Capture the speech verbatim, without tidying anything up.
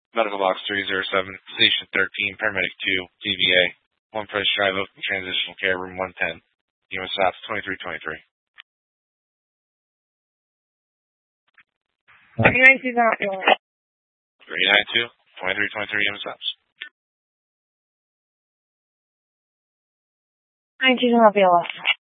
Medical Box three zero seven, Station thirteen, Paramedic two, T V A, One Price Drive Up, Transitional Care, Room one ten, U S Ops twenty-three twenty-three. three nine two, three nine two, twenty-three twenty-three, U S Ops. nine two,